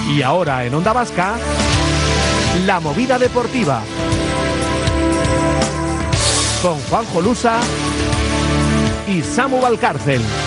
Y ahora en Onda Vasca, La Movida Deportiva. Con Juanjo Lusa y Samu Valcárcel.